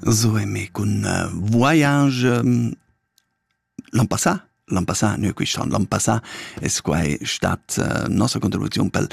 So è me con voyage l'an passà, noi quest'anno, l'an passà è quai stat nostra contribuzione per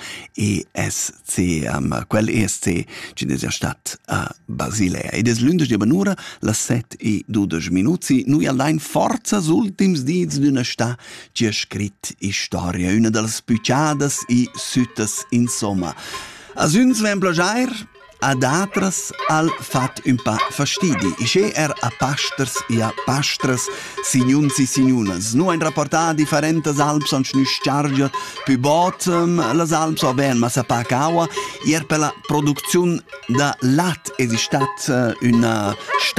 ESC, quel ESC ci è stat a Basilea. Ed è lunedì di benura, la 7:12. Noi allein forza ultims dies d'una sta ci ha scritto storia, una delle spicciadas e süttes insomma. A uns vem plagiar, ad altres al fat un pa fastidi. Isce a pastors e a pastras, signuns e signunas. Nu ein rapportar differentes alps an schnüscharger, più bottom las alps o ben ma sa pa caua, per la produzione da lat è stata una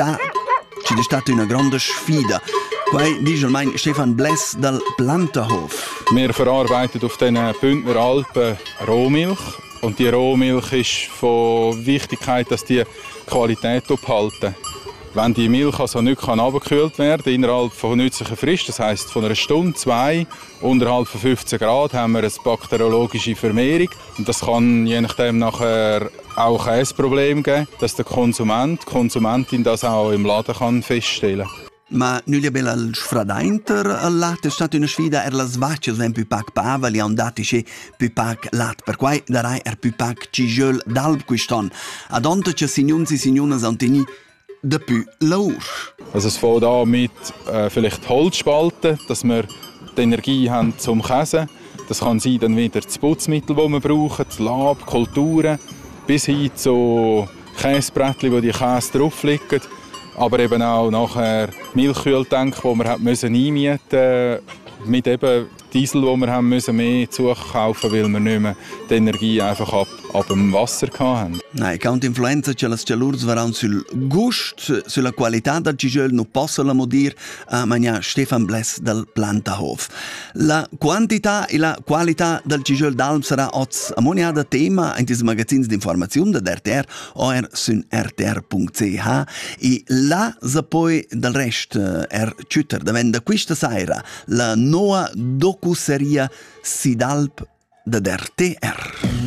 grande sfida. Quai dice mein Stefan Bless dal Plantenhof. Wir verarbeiten auf den Bündner Alpen Rohmilch. Und die Rohmilch ist von Wichtigkeit, dass die Qualität abhalten. Wenn die Milch also nicht abgekühlt werden kann, innerhalb von nützlicher Frist, das heisst von einer Stunde, 2, unterhalb von 15 Grad, haben wir eine bakteriologische Vermehrung. Und das kann je nachdem nachher auch ein Problem geben, dass der Konsument, die Konsumentin das auch im Laden kann feststellen kann. Ma nu li bella al sfradeinter al lat è stata una sfida las vaccias ven più pac pava li andati che più pac lat per quai darai più pac cigel d'alb quiston ad onta che signuns e signunas anteni de più laur. Also es fängt an mit vielleicht Holzspalten, dass wir die Energie haben zum Käsen. Das kann sein dann wieder das Putzmittel, das wir brauchen, das Lab, Kulturen, bis hin zu Käsebrettchen, wo die Käse drauf liegen. Aber eben auch nachher Milchkühltank, die wir einmieten mussten, mit eben Diesel, wo wir mehr zukaufen, weil wir nicht mehr die Energie einfach ab dem Wasser hatten. Nein, count influenza che las chalurs varan sul gust, sulla qualità del cigel non possono modir a mania Stefan Bless dal Plantenhof. La quantità e la qualità del cigel d'alb sarà oz ammoniada tema in dis magazins d'informazione da RTR or sun rtr.ch e la se poi del rest ciuter da venda questa sera la noa docuseria Sidalp da RTR.